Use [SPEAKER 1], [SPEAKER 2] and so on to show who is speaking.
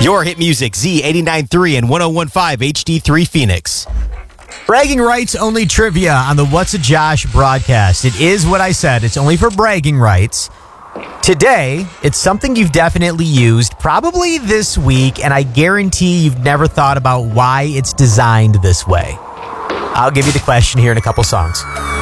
[SPEAKER 1] Your hit music, Z89.3 and 101.5 HD3 Phoenix. Bragging rights only trivia on the What's a Josh broadcast. It is what I said. It's only for bragging rights. Today, it's something you've definitely used, probably this week, and I guarantee you've never thought about why it's designed this way. I'll give you the question here in a couple songs.